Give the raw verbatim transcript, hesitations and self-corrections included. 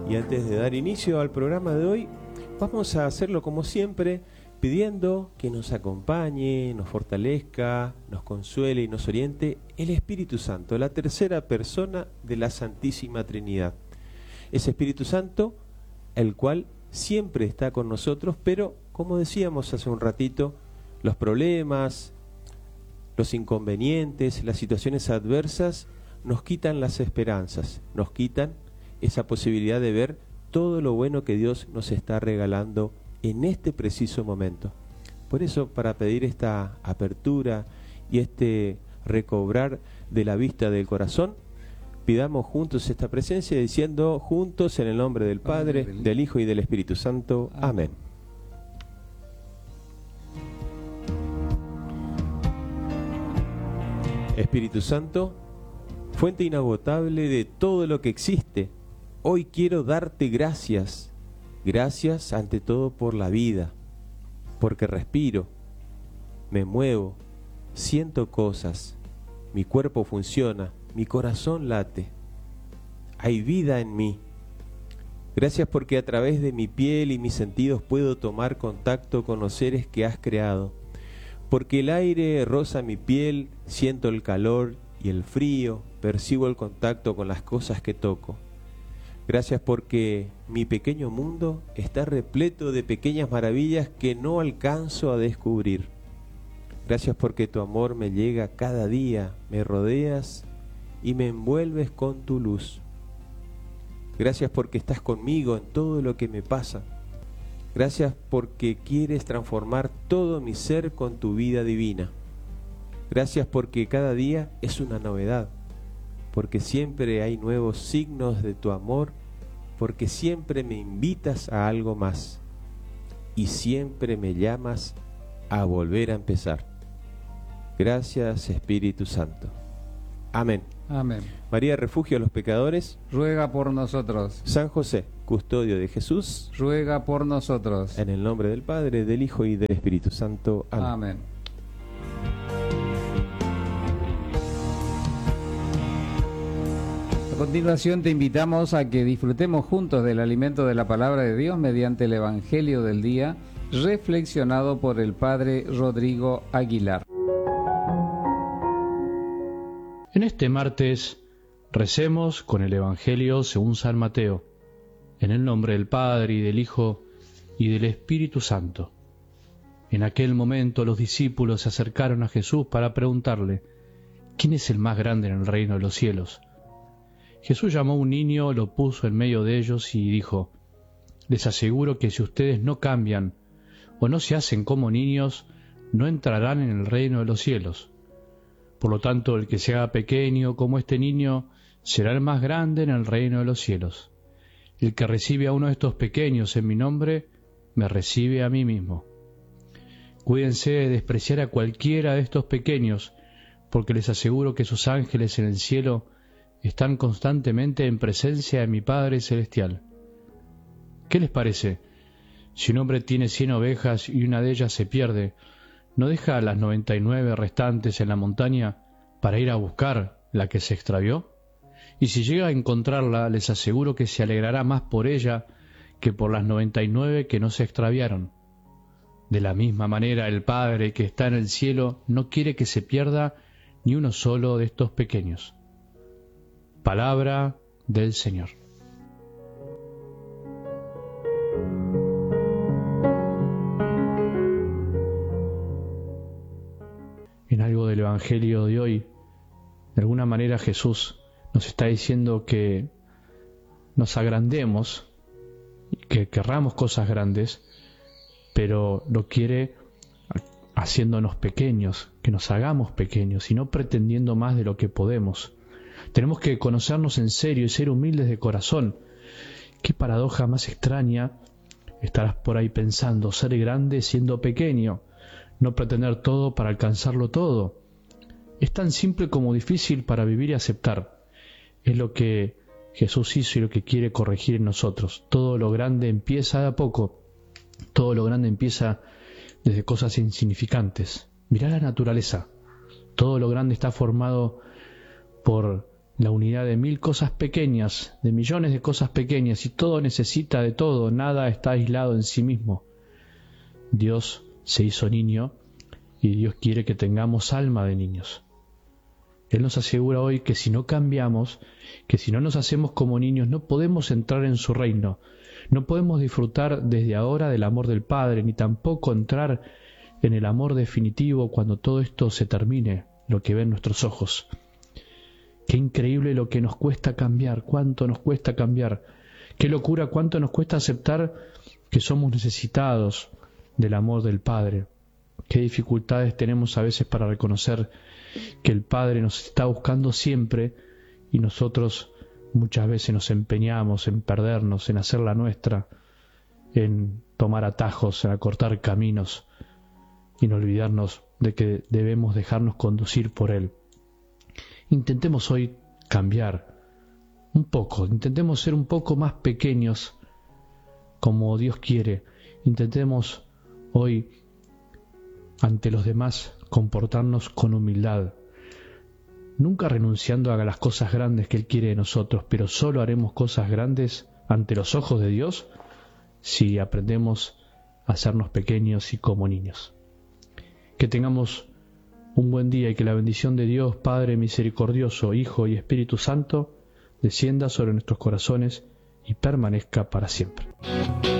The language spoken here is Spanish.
Y antes de dar inicio al programa de hoy, vamos a hacerlo como siempre, pidiendo que nos acompañe, nos fortalezca, nos consuele y nos oriente el Espíritu Santo, la tercera persona de la Santísima Trinidad. Ese Espíritu Santo, el cual siempre está con nosotros, pero como decíamos hace un ratito, los problemas, los inconvenientes, las situaciones adversas nos quitan las esperanzas, nos quitan esa posibilidad de ver todo lo bueno que Dios nos está regalando en este preciso momento. Por eso, para pedir esta apertura y este recobrar de la vista del corazón, pidamos juntos esta presencia diciendo juntos en el nombre del Padre, del Hijo y del Espíritu Santo. Amén. Espíritu Santo, fuente inagotable de todo lo que existe, hoy quiero darte gracias, gracias ante todo por la vida, porque respiro, me muevo, siento cosas, mi cuerpo funciona, mi corazón late, hay vida en mí. Gracias porque a través de mi piel y mis sentidos puedo tomar contacto con los seres que has creado, porque el aire roza mi piel, siento el calor y el frío, percibo el contacto con las cosas que toco. Gracias porque mi pequeño mundo está repleto de pequeñas maravillas que no alcanzo a descubrir. Gracias porque tu amor me llega cada día, me rodeas y me envuelves con tu luz. Gracias porque estás conmigo en todo lo que me pasa. Gracias porque quieres transformar todo mi ser con tu vida divina. Gracias porque cada día es una novedad, porque siempre hay nuevos signos de tu amor, porque siempre me invitas a algo más y siempre me llamas a volver a empezar. Gracias, Espíritu Santo. Amén. Amén. María, refugio a los pecadores, ruega por nosotros. San José, custodio de Jesús, ruega por nosotros. En el nombre del Padre, del Hijo y del Espíritu Santo. Amén. Amén. A continuación te invitamos a que disfrutemos juntos del alimento de la palabra de Dios mediante el Evangelio del día, reflexionado por el Padre Rodrigo Aguilar. En este martes recemos con el Evangelio según San Mateo, en el nombre del Padre y del Hijo y del Espíritu Santo. En aquel momento los discípulos se acercaron a Jesús para preguntarle, ¿quién es el más grande en el reino de los cielos? Jesús llamó a un niño, lo puso en medio de ellos y dijo, les aseguro que si ustedes no cambian o no se hacen como niños, no entrarán en el reino de los cielos. Por lo tanto, el que se haga pequeño como este niño será el más grande en el reino de los cielos. El que recibe a uno de estos pequeños en mi nombre, me recibe a mí mismo. Cuídense de despreciar a cualquiera de estos pequeños, porque les aseguro que sus ángeles en el cielo están constantemente en presencia de mi Padre Celestial. ¿Qué les parece? Si un hombre tiene cien ovejas y una de ellas se pierde, ¿no deja a las noventa y nueve restantes en la montaña para ir a buscar la que se extravió? Y si llega a encontrarla, les aseguro que se alegrará más por ella que por las noventa y nueve que no se extraviaron. De la misma manera, el Padre que está en el cielo no quiere que se pierda ni uno solo de estos pequeños. Palabra del Señor. En algo del Evangelio de hoy, de alguna manera Jesús nos está diciendo que nos agrandemos, que querramos cosas grandes, pero lo quiere haciéndonos pequeños, que nos hagamos pequeños y no pretendiendo más de lo que podemos. Tenemos que conocernos en serio y ser humildes de corazón. Qué paradoja más extraña, estarás por ahí pensando, ser grande siendo pequeño, no pretender todo para alcanzarlo todo. Es tan simple como difícil para vivir y aceptar. Es lo que Jesús hizo y lo que quiere corregir en nosotros. Todo lo grande empieza de a poco. Todo lo grande empieza desde cosas insignificantes. Mirá la naturaleza. Todo lo grande está formado por la unidad de mil cosas pequeñas, de millones de cosas pequeñas, y todo necesita de todo, nada está aislado en sí mismo. Dios se hizo niño y Dios quiere que tengamos alma de niños. Él nos asegura hoy que si no cambiamos, que si no nos hacemos como niños, no podemos entrar en su reino, no podemos disfrutar desde ahora del amor del Padre, ni tampoco entrar en el amor definitivo cuando todo esto se termine, lo que ven nuestros ojos. Qué increíble lo que nos cuesta cambiar, cuánto nos cuesta cambiar, qué locura, cuánto nos cuesta aceptar que somos necesitados del amor del Padre, qué dificultades tenemos a veces para reconocer que el Padre nos está buscando siempre y nosotros muchas veces nos empeñamos en perdernos, en hacer la nuestra, en tomar atajos, en acortar caminos y en olvidarnos de que debemos dejarnos conducir por Él. Intentemos hoy cambiar un poco, intentemos ser un poco más pequeños como Dios quiere. Intentemos hoy ante los demás comportarnos con humildad, nunca renunciando a las cosas grandes que Él quiere de nosotros, pero solo haremos cosas grandes ante los ojos de Dios si aprendemos a hacernos pequeños y como niños. Que tengamos un buen día y que la bendición de Dios, Padre misericordioso, Hijo y Espíritu Santo, descienda sobre nuestros corazones y permanezca para siempre.